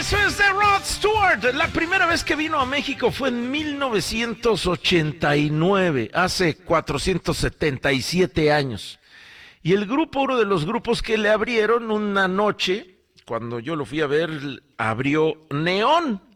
Eso es de Rod Stewart. La primera vez que vino a México fue en 1989, hace 477 años. Y el grupo, uno de los grupos que le abrieron una noche, cuando yo lo fui a ver, abrió Neón.